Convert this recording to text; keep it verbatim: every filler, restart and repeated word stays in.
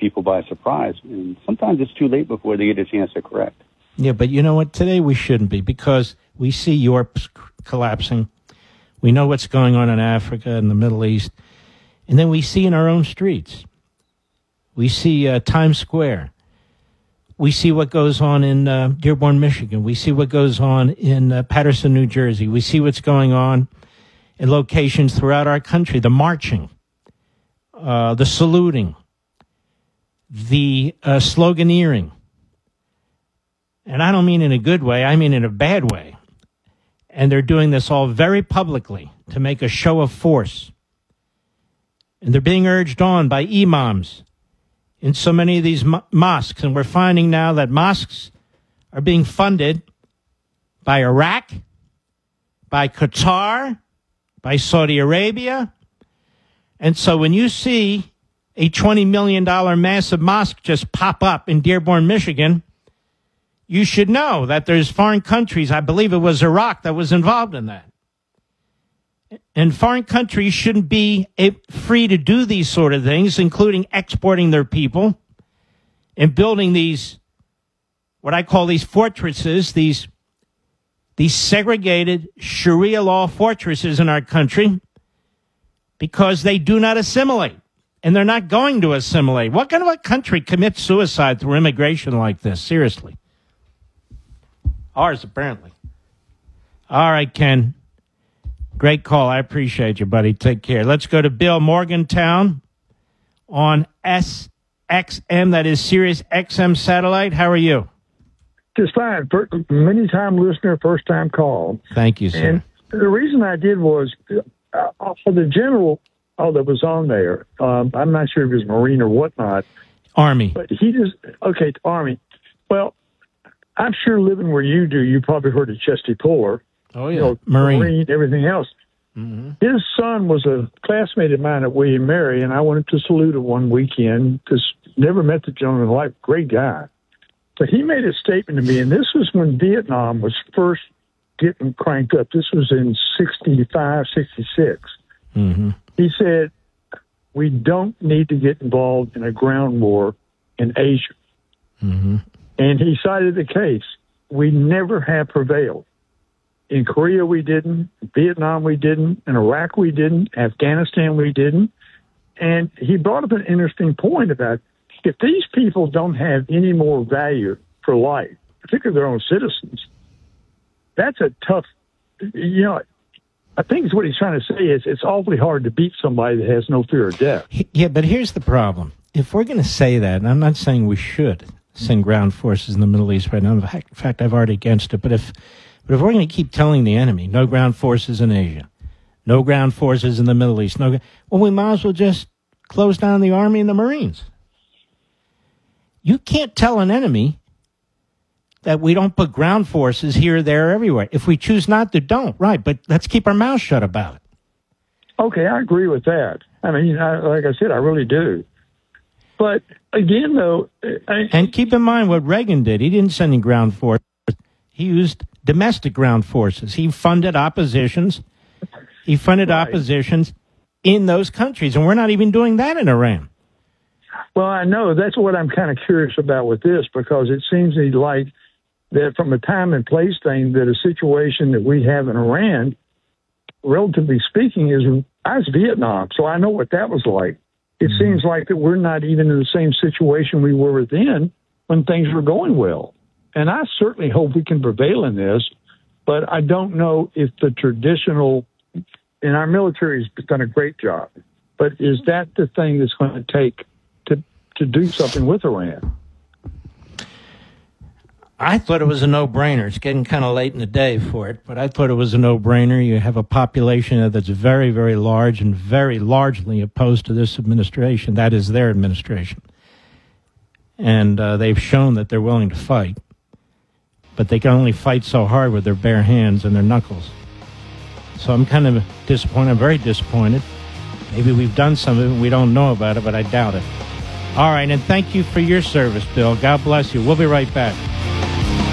people by surprise. And sometimes it's too late before they get a chance to correct. Yeah, but you know what? Today we shouldn't be, because we see Europe collapsing. We know what's going on in Africa and the Middle East. And then we see in our own streets. We see uh, Times Square. We see what goes on in uh, Dearborn, Michigan. We see what goes on in uh, Paterson, New Jersey. We see what's going on in locations throughout our country. The marching, uh, the saluting, the uh, sloganeering. And I don't mean in a good way. I mean in a bad way. And they're doing this all very publicly to make a show of force. And they're being urged on by imams in so many of these mo- mosques. And we're finding now that mosques are being funded by Iraq, by Qatar, by Saudi Arabia. And so when you see a twenty million dollars massive mosque just pop up in Dearborn, Michigan, you should know that there's foreign countries, I believe it was Iraq, that was involved in that. And foreign countries shouldn't be free to do these sort of things, including exporting their people and building these, what I call these fortresses, these, these segregated Sharia law fortresses in our country, because they do not assimilate. And they're not going to assimilate. What kind of a country commits suicide through immigration like this? Seriously. Ours, apparently. All right, Ken. Great call. I appreciate you, buddy. Take care. Let's go to Bill, Morgantown, on S X M, that is Sirius X M satellite. How are you? Just fine. Many time listener, first time call. Thank you, sir. And the reason I did was uh, for the general oh, that was on there. Um, I'm not sure if it was Marine or whatnot. Army. But he just, okay, Army. Well, I'm sure living where you do, you probably heard of Chesty Puller. Oh, yeah. You know, Marine. Marine, everything else. Mm-hmm. His son was a classmate of mine at William Mary, and I went to salute him one weekend because never met the gentleman in life. Great guy. But he made a statement to me, and this was when Vietnam was first getting cranked up. This was in sixty-five, sixty-six. Mm-hmm. He said, we don't need to get involved in a ground war in Asia. Mm-hmm. And he cited the case. We never have prevailed. In Korea, we didn't. Vietnam, we didn't. In Iraq, we didn't. Afghanistan, we didn't. And he brought up an interesting point about if these people don't have any more value for life, particularly their own citizens, that's a tough, you know, I think what he's trying to say is it's awfully hard to beat somebody that has no fear of death. Yeah, but here's the problem. If we're going to say that, and I'm not saying we should send ground forces in the Middle East right now. In fact, I've already against it. But if But if we're going to keep telling the enemy, no ground forces in Asia, no ground forces in the Middle East, no, well, we might as well just close down the Army and the Marines. You can't tell an enemy that we don't put ground forces here, there, everywhere. If we choose not to, don't. Right, but let's keep our mouths shut about it. Okay, I agree with that. I mean, I, like I said, I really do. But again, though... I, and keep in mind what Reagan did. He didn't send any ground forces. He used domestic ground forces. He funded oppositions. He funded right. oppositions in those countries, and we're not even doing that in Iran. Well, I know. That's what I'm kind of curious about with this, because it seems like that from a time and place thing, that a situation that we have in Iran, relatively speaking, is as Vietnam. So I know what that was like. It mm-hmm. seems like that we're not even in the same situation we were then when things were going well. And I certainly hope we can prevail in this, but I don't know if the traditional, and our military has done a great job, but is that the thing that's going to take to, to do something with Iran? I thought it was a no-brainer. It's getting kind of late in the day for it, but I thought it was a no-brainer. You have a population that's very, very large and very largely opposed to this administration. That is their administration. And uh, they've shown that they're willing to fight. But they can only fight so hard with their bare hands and their knuckles. So I'm kind of disappointed. I'm very disappointed. Maybe we've done something and we don't know about it, but I doubt it. All right, and thank you for your service, Bill. God bless you. We'll be right back.